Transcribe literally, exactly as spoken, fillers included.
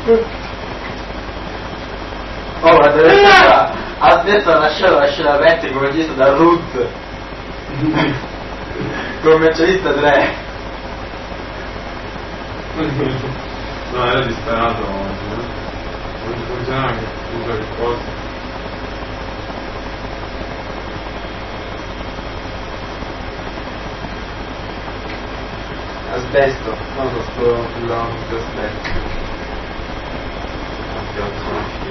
Oh, ma deve essere a destra lasciare la scena aperta come chiesto da Ruth. Commercialista tre. No, era disperato oggi, eh? Non funzionava che scusa che cosa. Asbesto, non lo sto sulla asbesto.